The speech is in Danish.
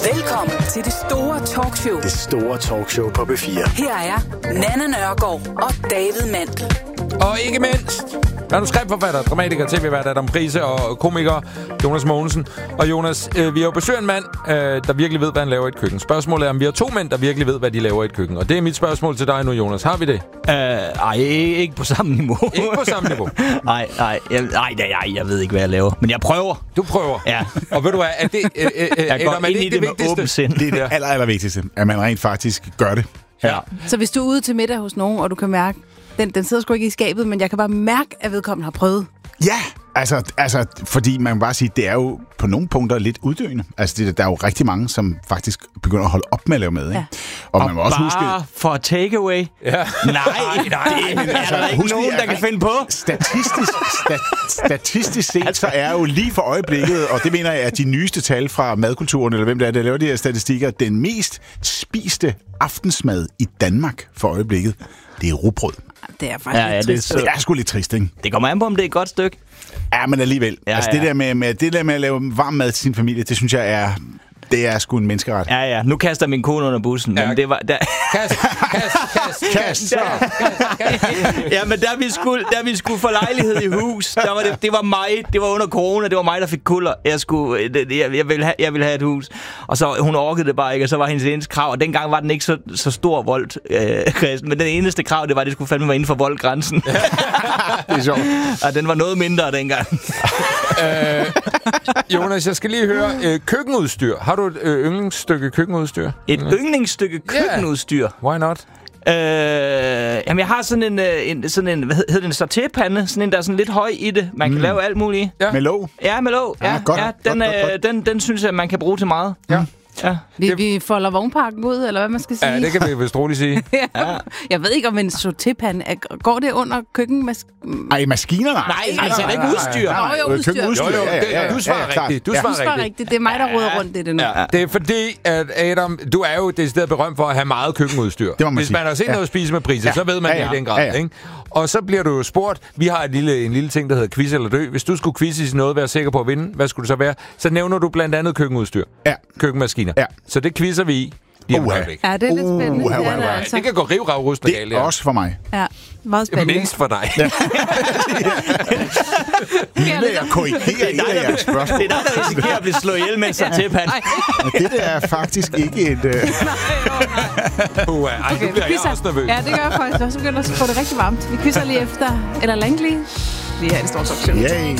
Velkommen til det store talkshow. Det store talkshow på B4. Her er Nanna Nørgaard og David Mandel. Og ikke mindst manuskriptforfatter, dramatiker, tv-vært Adam Price og komiker Jonas Mogensen. Og Jonas, vi har jo besøgt en mand, der virkelig ved, hvad han laver i et køkken. Spørgsmålet er, om vi har 2 mænd, der virkelig ved, hvad de laver i et køkken. Og det er mit spørgsmål til dig nu, Jonas. Har vi det? Ej, ikke på samme niveau. Ikke på samme niveau? Nej, jeg ved ikke, hvad jeg laver. Men jeg prøver. Du prøver? Ja. Og ved du hvad, er det, jeg går ind i det med åben sind. Det er det allervigtigste, at man rent faktisk gør det. Ja. Så hvis du er ude til middag hos nogen, og du kan mærke, den sidder sgu ikke i skabet, men jeg kan bare mærke, at vedkommende har prøvet. Ja, altså, fordi man kan bare sige, det er jo på nogle punkter lidt uddøende. Altså, der er jo rigtig mange, som faktisk begynder at holde op med at lave mad, ikke? Ja. Og man må også huske... for takeaway? Ja. Nej, det er der ikke nogen, der kan finde på. Statistisk set, så er jo lige for øjeblikket, og det mener jeg, at de nyeste tal fra madkulturen, eller hvem det er, der laver de her statistikker, den mest spiste aftensmad i Danmark for øjeblikket, det er rugbrød. Det er faktisk lidt trist. Det er sgu lidt trist, ikke? Det kommer an på, om det er et godt stykke. Ja, men alligevel. Ja, altså, det der med at lave varm mad til sin familie, det synes jeg er... Det er sgu en menneskeret. Ja. Nu kaster min kone under bussen, men det var... Kast. Ja, men da vi skulle få lejlighed i hus, der var det var mig, det var under corona, det var mig, der fik kulder. Jeg ville have et hus. Og så hun orkede det bare ikke, og så var hendes eneste krav, og dengang var den ikke så stor voldt, men den eneste krav, det var, at det skulle fandme være inden for voldgrænsen. Det er sjovt. Og den var noget mindre dengang. Jonas, jeg skal lige høre, køkkenudstyr. Har du et yndlingsstykke køkkenudstyr? Et yndlingsstykke køkkenudstyr? Why not? Jamen, jeg har sådan en hvad hedder det, en sautépande, sådan en, der er sådan lidt høj i det. Man kan lave alt muligt. Ja. Med låg? Ja, med låg. Ja, godt. Den synes jeg, man kan bruge til meget. Ja. Ja. Vi folder vognpakken ud, eller hvad man skal sige. Ja, det kan vi vist roligt sige. Ja. Jeg ved ikke, om en sautépande går det under køkkenmaskinen? Ej, maskiner? Nej, altså ikke udstyr. Udstyr. Du svarer rigtigt. Du svarer rigtigt. Det er mig, der roder rundt i det nu. Ja. Det er fordi, at Adam, du er jo decideret berømt for at have meget køkkenudstyr. Hvis man har set noget at spise med Price, så ved man det i den grad. Ikke? Og så bliver du spurgt, vi har en lille ting, der hedder quiz eller dø. Hvis du skulle quizzes i noget, være sikker på at vinde, hvad skulle det så være? Så nævner du blandt andet køkkenudstyr. Ja. Køkkenmaskiner. Ja. Så det quizzer vi i. Ja, det er lidt spændende. Det kan gå rivrag-rustende galt. Det er også for mig. Ja, meget spændende. Mindst for dig. Ja. Jeg korrigerer et af jeres spørgsmål. Det er der risikerer at blive slået ihjel, mens jeg til pan. Det der er faktisk ikke et... Ej, nu bliver jeg også nervøs. Ja, det gør jeg faktisk. Så begynder at få det rigtig varmt. Vi kysser lige efter. Eller længe lige. Lige her i det store talkshow. Yay.